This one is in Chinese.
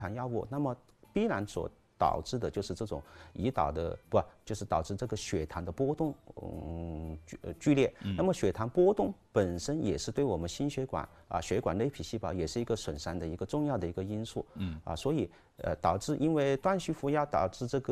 糖药物，那么必然所导致的就是这种胰岛的就是导致这个血糖的波动剧烈。那么血糖波动本身也是对我们心血管血管内皮细胞也是一个损伤的一个重要的一个因素。所以导致因为断续服药导致这个